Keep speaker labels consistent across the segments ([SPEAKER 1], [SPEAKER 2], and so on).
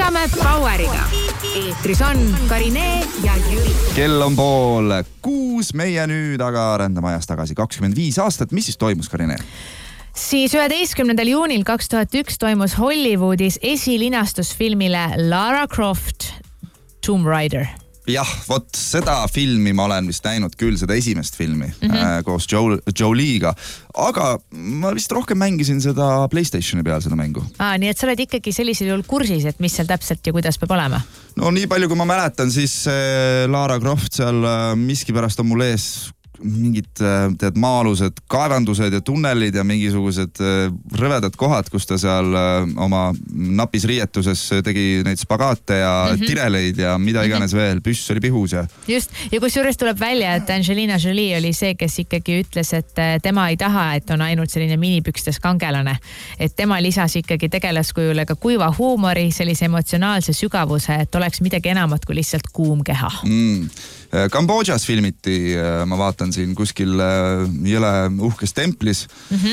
[SPEAKER 1] tõstame Poweriga. Eetris on Karine ja Jüri.
[SPEAKER 2] Kell on 5:30, meie nüüd aga rändame ajas tagasi 25 aastat. Mis siis toimus, Karine?
[SPEAKER 1] Siis 11. juunil 2001 toimus Hollywoodis esilinastus filmile Lara Croft Tomb Raider.
[SPEAKER 2] Jah, vot seda filmi ma olen vist näinud küll, seda esimest filmi koos Jolie'ga, aga ma vist rohkem mängisin seda PlayStationi peal, seda mängu.
[SPEAKER 1] Nii et sa oled ikkagi sellisel juhul kursis, et mis seal täpselt ja kuidas peab olema?
[SPEAKER 2] No nii palju, kui ma mäletan, siis Lara Croft seal miskipärast on mul ees mingid maa-alused kaevandused ja tunnelid ja mingisugused rõvedad kohad, kus ta seal oma napis riietuses tegi neid spagaate ja tireleid ja mida iganes veel, püss oli pihus ja...
[SPEAKER 1] Just, ja kusjuures tuleb välja, et Angelina Jolie oli see, kes ikkagi ütles, et tema ei taha, et on ainult selline minipükstes kangelane. Et tema lisas ikkagi tegelaskujule ka kuiva huumori, sellise emotsionaalse sügavuse, et oleks midagi enamat kui lihtsalt kuum keha.
[SPEAKER 2] Kambodžas filmiti, ma vaatan siin kuskil jõle uhkes templis.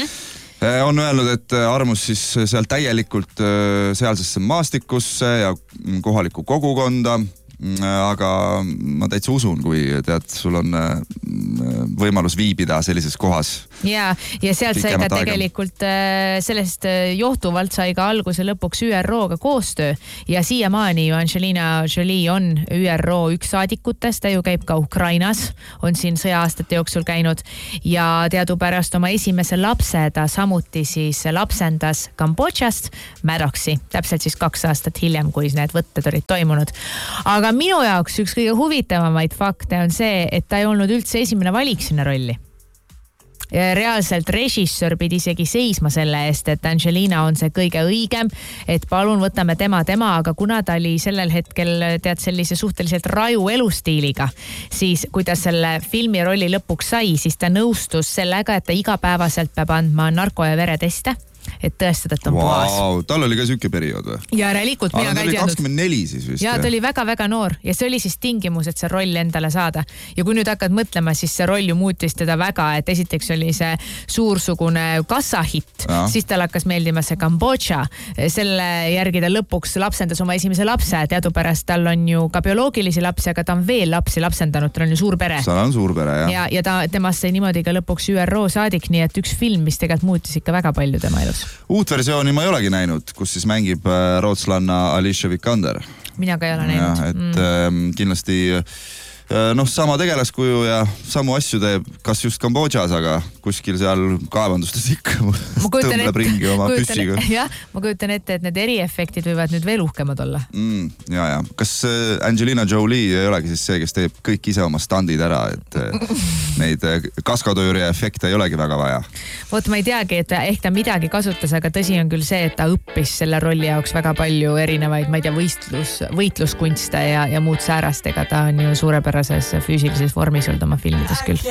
[SPEAKER 2] On öelnud, et armus siis seal täielikult sealsesse maastikusse ja kohalikku kogukonda, aga ma täitsa usun, kui tead, sul on võimalus viibida sellises kohas.
[SPEAKER 1] Ja sealt sai ka tegelikult sellest johtuvalt sai ka alguse lõpuks ÜRO-ga koostöö ja siiamaani ju Angelina Jolie on ÜRO üks saadikutest, ta ju käib ka Ukrainas, on siin sõja-aastate jooksul käinud ja teadupärast oma esimese lapse ta samuti siis lapsendas Kambodžast Maddoxi, täpselt siis 2 aastat hiljem, kui need võtted olid toimunud. Aga minu jaoks üks kõige huvitavamaid fakte on see, et ta ei olnud üldse esimene valik sinna rolli. Reaalselt režissöör pidi isegi seisma selle eest, et Angelina on see kõige õigem, et palun võtame tema, aga kuna ta oli sellel hetkel tead sellise suhteliselt raju elustiiliga, siis kui ta selle filmi rolli lõpuks sai, siis ta nõustus sellega, et ta igapäevaselt peab andma narko- ja vereteste, et tõestada, et on puhas.
[SPEAKER 2] Tal oli ka süüke periood või?
[SPEAKER 1] Ja järelikult mina ka ei teadnud.
[SPEAKER 2] 24 siis vist.
[SPEAKER 1] Ja ta oli väga-väga noor ja see oli siis tingimus, et see roll endale saada. Ja kui nüüd hakkad mõtlema, siis see roll ju muutis teda väga, et esiteks oli see suursugune kassahitt, siis tal hakkas meeldima see Kambodža. Selle järgi ta lõpuks lapsendas oma esimese lapse. Teadupärast tal on ju ka bioloogilisi lapsi, aga ta on veel lapsi lapsendanud, tal on ju suur pere.
[SPEAKER 2] Seal on suur pere, jah.
[SPEAKER 1] Ja temast sai niimoodi ka lõpuks ÜRO saadik, nii et üks film, mis tegelikult muutis ikka väga palju tema elus.
[SPEAKER 2] Uut versiooni ma ei olegi näinud, kus siis mängib rootslanna Alicia Vikander.
[SPEAKER 1] Mina ka ei ole näinud.
[SPEAKER 2] Et kindlasti sama tegelaskuju ja samu asju teeb, kas just Kambodžas, aga kuskil seal kaevandustes ikka tõmbleb ringi oma püssiga.
[SPEAKER 1] Jah, ma kujutan ette, et need eriefektid võivad nüüd veel uhkemad olla.
[SPEAKER 2] Ja. Kas Angelina Jolie ei olegi siis see, kes teeb kõik ise oma standid ära, et neid kaskadööri efekte ei olegi väga vaja?
[SPEAKER 1] Vot ma ei teagi, et ehk ta midagi kasutas, aga tõsi on küll see, et ta õppis selle rolli jaoks väga palju erinevaid, ma ei tea, võitluskunste ja muud säärast, ega ta on ju suurepärases füüsilises vormis olnud oma filmides küll.